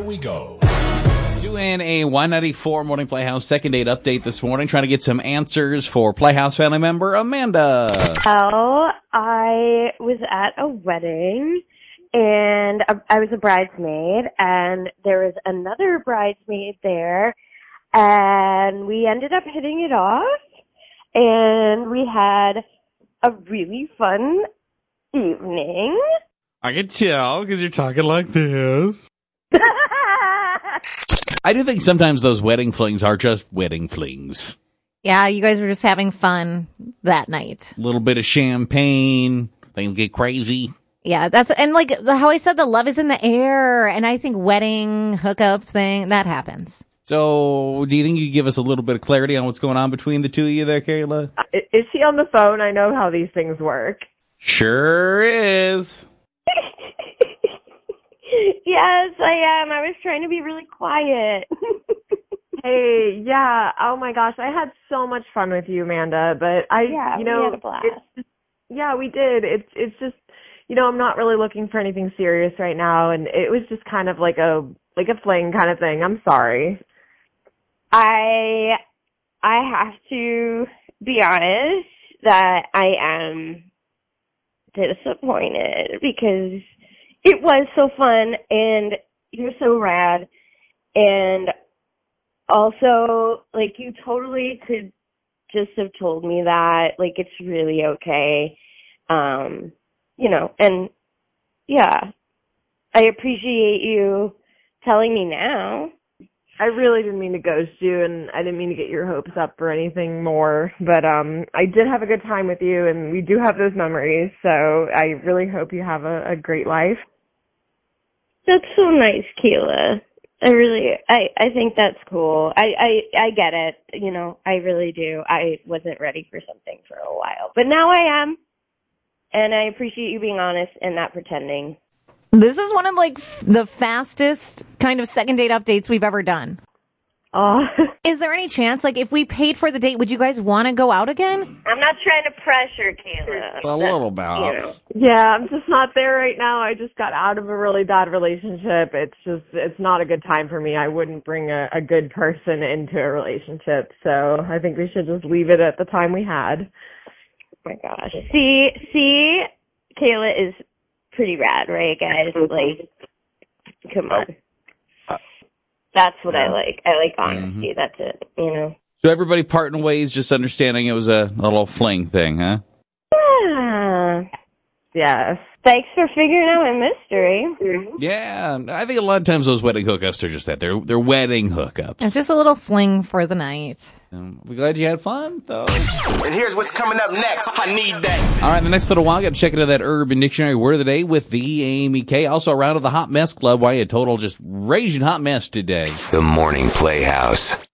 we go. Doing a 194 Morning Playhouse second date update this morning, trying to get some answers for Playhouse family member Amanda. Oh, I was at a wedding, and I was a bridesmaid, and there was another bridesmaid there, and we ended up hitting it off, and we had a really fun evening. I can tell because you're talking like this. I do think sometimes those wedding flings are just wedding flings. Yeah, you guys were just having fun that night. A little bit of champagne, things get crazy. Yeah, and like how I said, the love is in the air, and I think wedding hookup thing, that happens. So, do you think you could give us a little bit of clarity on what's going on between the two of you there, Kayla? Is she on the phone? I know how these things work. Sure is. Yes, I am. I was trying to be really quiet. Hey, yeah. Oh my gosh, I had so much fun with you, Amanda. But we had a blast. Yeah, we did. It's just, I'm not really looking for anything serious right now, and it was just kind of like a fling kind of thing. I'm sorry. I have to be honest that I am disappointed because it was so fun and you're so rad, and also, like, you totally could just have told me that, like, it's really okay, and yeah, I appreciate you telling me now. I really didn't mean to ghost you, and I didn't mean to get your hopes up or anything more, but I did have a good time with you, and we do have those memories, so I really hope you have a great life. That's so nice, Kayla. I think that's cool. I get it, I really do. I wasn't ready for something for a while, but now I am, and I appreciate you being honest and not pretending. This is one of, like, the fastest kind of second date updates we've ever done. Is there any chance, like, if we paid for the date, would you guys want to go out again? I'm not trying to pressure Kayla. A little bit. Yeah, I'm just not there right now. I just got out of a really bad relationship. It's not a good time for me. I wouldn't bring a good person into a relationship. So I think we should just leave it at the time we had. Oh my gosh. See, Kayla is pretty rad, right, guys? Like, come on. That's what I like. I like honesty. That's it, So everybody parting ways, just understanding it was a little fling thing, huh? Yeah. Yes. Thanks for figuring out my mystery. Yeah, I think a lot of times those wedding hookups are just that. They're wedding hookups. It's just a little fling for the night. We're glad you had fun, though. And here's what's coming up next. I need that. All right, the next little while, got to check into that Urban Dictionary word of the day with the Amy K. Also, a round of the Hot Mess Club. Why a total just raging hot mess today. The Morning Playhouse.